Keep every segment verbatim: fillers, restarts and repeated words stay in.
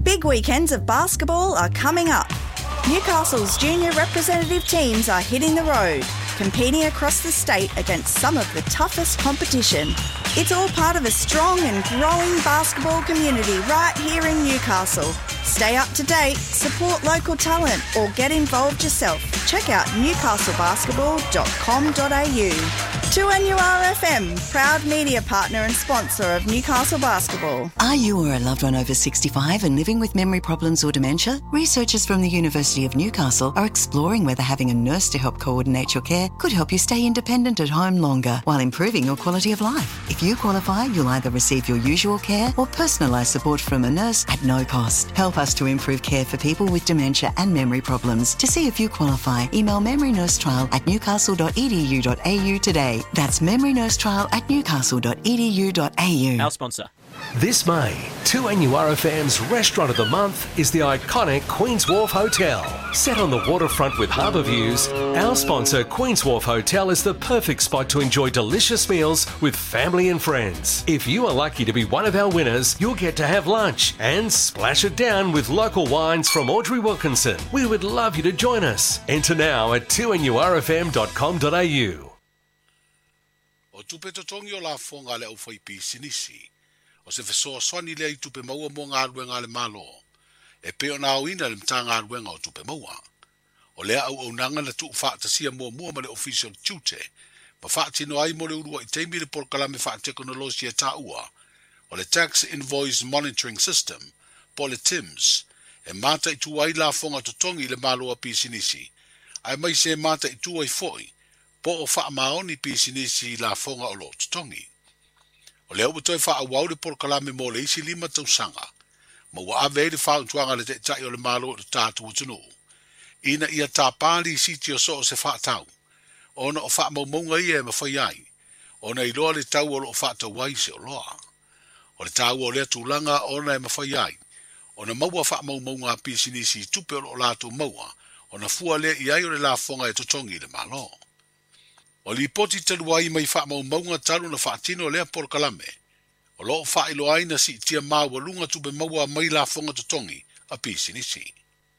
Big weekends of basketball are coming up. Newcastle's junior representative teams are hitting the road, competing across the state against some of the toughest competition. It's all part of a strong and growing basketball community right here in Newcastle. Stay up to date, support local talent, or get involved yourself. Check out newcastle basketball dot com dot a u. two N U R F M, proud media partner and sponsor of Newcastle Basketball. Are you or a loved one over sixty-five and living with memory problems or dementia? Researchers from the University of Newcastle are exploring whether having a nurse to help coordinate your care could help you stay independent at home longer while improving your quality of life. If you qualify, you'll either receive your usual care or personalised support from a nurse at no cost. Help us to improve care for people with dementia and memory problems. To see if you qualify, email memory nurse trial at newcastle dot e d u dot a u today. That's memory nurse trial at newcastle dot e d u dot a u. Our sponsor. This May, two N U R F M's Restaurant of the Month is the iconic Queen's Wharf Hotel. Set on the waterfront with harbour views, our sponsor Queen's Wharf Hotel is the perfect spot to enjoy delicious meals with family and friends. If you are lucky to be one of our winners, you'll get to have lunch and splash it down with local wines from Audrey Wilkinson. We would love you to join us. Enter now at two n u r f m dot com dot a u. O tupe totongi o la fonga le au fai pi sinisi. O se fesoa swani le i tupe maua mo ngā ruenga le malo. E peo na au ina le mta ngā ruenga o tupe maua. O lea au au nanga na tuu whaata sia mua mua ma le official tute. Ma whaati no ai mo le urua i teimi le porkalame wha teknolosia ta ua. O le Tax Invoice Monitoring System, po le T I M S. E mata i tu ai la fonga totongi le malo a pi sinisi. Ai mai se mata i tu ai foi. Po o wha maoni pi sinisi la fonga o lo totongi. O leo butoi wha awau le porkalame mo le isi lima tausanga. Ma wa ave le wha untuanga le te tai o le malo o le tātu utunu. Ina ia tā pāli siti o so o se wha tau. Ona o wha maumonga ia e mawhai ai. Ona i loa le tau o lo wha tau wai se o loa. O le tau o le tūlanga ona e mawhai ai. Ona maua wha maumonga pisi nisi tupe o lo lātu maua. Ona fua le i ai o le la fonga e totongi le malo. O li poti talu ai mai wha maumonga talu na wha tino lea porkalame. O lo wha ilo ai na si tia maua lunga tupe maua mai la fonga totongi a pisi nisi.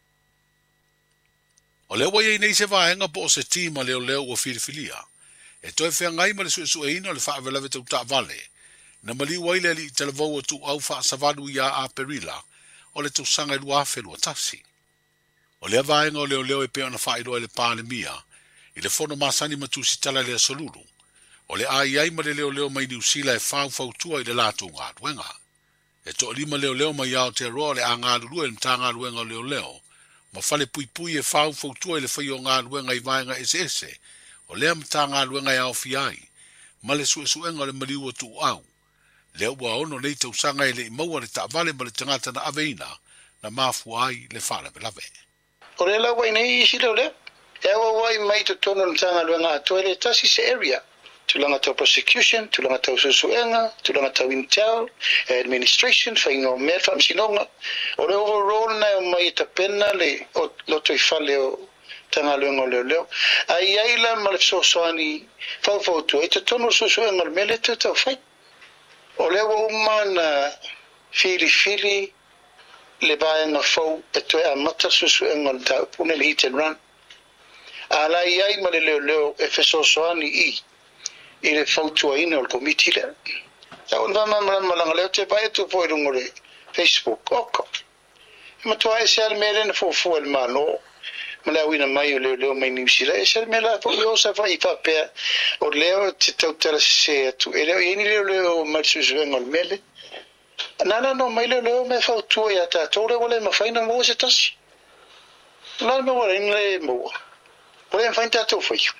O leo wai nei se vaenga po o se tima leo leo o filifilia. E toi whea ngai ma le sue sue ina le wha velave tau ta vale. Na mali wai le li televou o tu au wha savadu ia a perila o le tau sanga i lua whelua tasi. O lea vaenga o leo leo e peo na wha ilo e le pāle mia. I le fono masani matu si tala le solulu. O le ai ai ma le leo leo mai ni usila e whau whau tua i le lātu ngā ruenga. E to lima leo leo mai au te roa le a ngā rua e mta ngā ruenga leo leo. Ma fale pui pui e whau whau tua i le whaio ngā ruenga i vaenga ese ese. O lea mta ngā ruenga i au fiai. Ma le sue suenga le maliua tu au. Leo ua ono nei tau sanga i le i maua le ta vale ma le tangata na aveina na mafu ai le whale me lave. O le la wai nei isi leo leo. E awa wai mai to tono le tanga ruenga atua le tasi se area. Tulanga tau prosecution, tulanga tau susuenga, tulanga tau intel, administration, whainga o mea whamsinonga. O le overall na o mai ta pena le o loto i whale o tanga luenga o leo leo. Ai aila ma le sosoani whau whau tua. E te tono susuenga le mele te tau whai. O leo uma na fili fili le vaenga whau e toe a mata susuenga le tau pune le hit and run. Ala iai ma le leo leo e fesosoani i. I le fautua ina o le komiti le. Tau nwa malanga leo te pai tu po i rungo le Facebook. Oko. E matua e se al mele na fufu el mano. Ma leo ina mai o leo leo mai niusila. E se al mele po i osa fa i whapea. O leo te tau tala se atu. E leo ini leo leo marisusuenga o le mele. Nana no mai leo leo me fautua i ata. Tore wale ma whaina mua se tasi. Nana me wale ina le mua. Wale ma whaina tatou whaiu.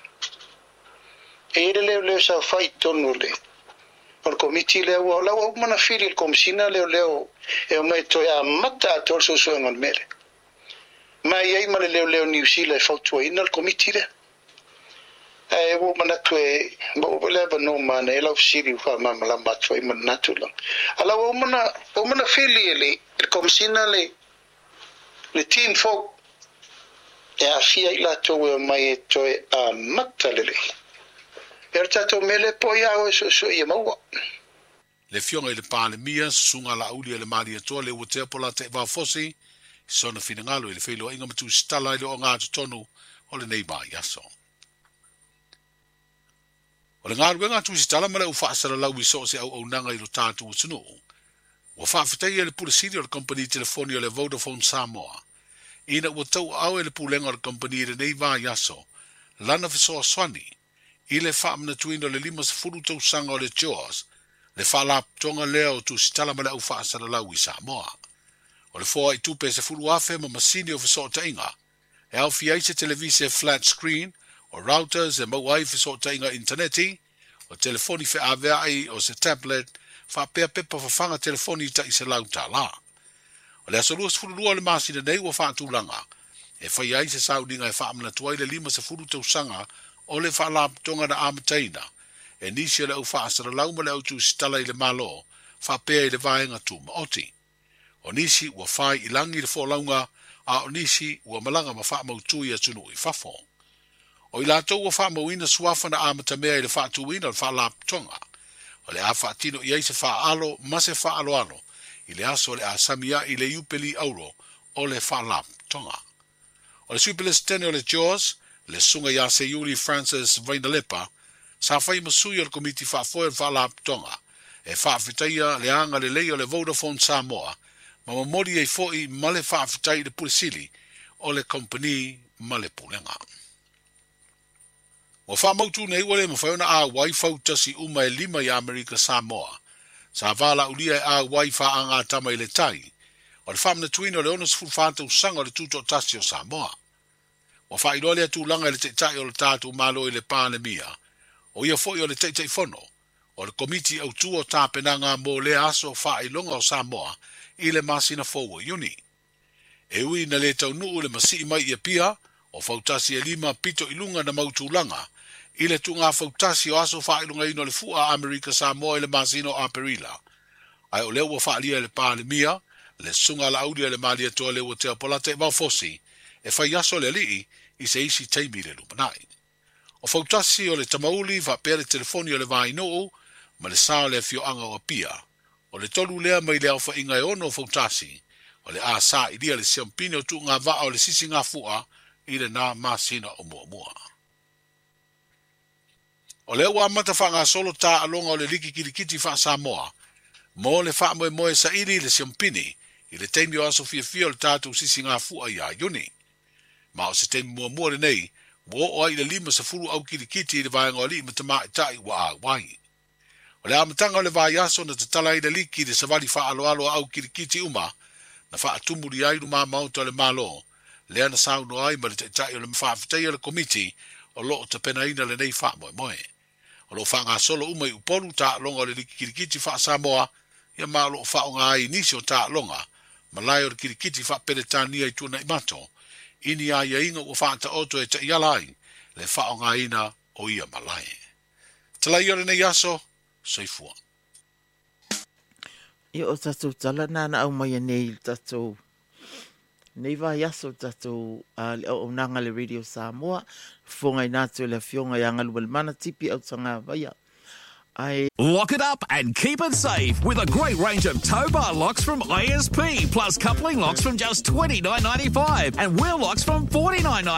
E le leo leo sa fai tonu le. O le komiti leo o lau au mana fili le komisina leo leo e o mai toi a mata a tol susuenga le mele. Mai ei ma le leo leo New Zealand e fautua ina le komiti le. E o mana tue mo le ba no mana e lau siri fa mama la matua i mana natu lang. Ala o mana o mana fili le le komisina le le team folk e a fia ila towe mai e toi a mata le le. Per tato mele poi au su su ia maua. le fionga i le pāle mia, sunga la uli le mari atua, le ua te apola te vau fosi, sona fina ngalo i le whailo inga matu stala i le o ngā tonu o le nei mai aso. O le ngā ruenga tu stala male u whaasara lau i so se au au nanga i lo tātu o tunu. Ua whaafitai e le pulisiri o le company telefoni o le Vodafone Samoa. Ina ua tau au e le pulenga o le company i le nei mai aso, lana fisoa swani, i le whaamna tuina o le lima sa furu tau sanga o le Jaws, le whalap tonga leo tu stala male u whaasara lau i Samoa. O le fōa i tupe se furu afe ma masini o fiso ta inga, e au fiai se televise flat screen, o routers e mau ai fiso ta inga interneti, o telefoni fe avea ai o se tablet, fa pea pepa fafanga telefoni ta i se lau ta la. O le asolua se furu lua le masina nei wa wha tūlanga, e whai ai se sauninga e wha amna tuai le lima se furu tau sanga o le wha lap tonga na amataina, e nisi le au wha asara lau ma le au tu stala i le malo, wha pea i le vaenga tu ma oti. O nisi ua whai i langi le fōlaunga, a o nisi ua malanga ma wha mautui a tunu i whafo. O i lātou ua wha mauina suafa na amata mea i le wha tuina le wha lap tonga. O le a wha tino i eise wha alo, ma se wha alo alo, i le aso le a samia i le upeli auro o le wha lap tonga. O le suipele stene o le Jaws, le sunga ya se Yuli Francis Vainalepa, sa whai masui o le komiti wha foe le wha lap tonga, e wha whitaia le anga le lei o le Vodafone Samoa, ma mamori e foi male whaafitai le pulisili o le company male pulenga. Wa whaamautu nei wale ma whaiona a waifau tasi uma e lima i Amerika Samoa. Sa wala ulia e a waifa anga tama i le tai. O le whaamna tuina o le onas fulfanta usanga o le tuto tasi o Samoa. Wa whailole atu langa i le teitai o le tātu malo i le pandemia. O ia foi o le teitai fono. O le komiti au tu o tāpenanga mo le aso whailonga o Samoa i le masina fōua iuni. E ui na le tau nuu le masi mai ia pia, o fautasi e lima pito ilunga na mautulanga, i le tunga fautasi o aso whailunga ino le fua Amerika Samoa i le masino a Perila. Ai o leo wa whaalia le pāle mia, le sunga la audia le malia toa leo te apolate mau fosi, e whai aso le lii i se isi teimi le lumanai. O fautasi o le tamauli va pere telefoni o le vai nuu, ma le sao le fio anga o pia, o le tolu lea mai lea wha inga e ono fautasi, o le a sa i lia le siampine o tu ngā vaa o le sisi ngā fua i le nā masina o mua mua. O le ua mata wha ngā solo tā alonga o le liki kirikiti wha Samoa, mo le wha moe moe sa iri le siampine i le teimi o aso fia fia o le tātou sisi ngā fua i a iuni. Ma o se teimi mua mua le nei, mo o ai le lima sa furu au kirikiti i le vaenga o li ma tama i tai wa a wai. O le amatanga o le vai aso na te tala i le liki le savali wha alo alo au kirikiti uma, na wha atumuri ai ruma mauta le malo, lea na sauno ai ma le te tai o le mwhaafitai o le komiti o lo o te penaina le nei wha moe moe. O lo wha ngā solo uma i upolu ta longa o le liki kirikiti wha Samoa, ia ma lo wha o ngā ai nisi o ta longa, ma lai o le kirikiti wha peretania i tuna i mato, ini a ia inga o wha ta oto e ta ialai, le wha o ngā ina o ia malai. Talai o le nei aso, soifua. Ia o tatou tala nana au mai nei tatou nei vai aso tatou o nanga le Radio Samoa fonga i nātu le fionga i anga lua le mana tipi au tanga vaia. I... Lock it up and keep it safe with a great range of tow bar locks from I S P, plus coupling locks from just twenty-nine ninety-five and wheel locks from forty-nine ninety-five.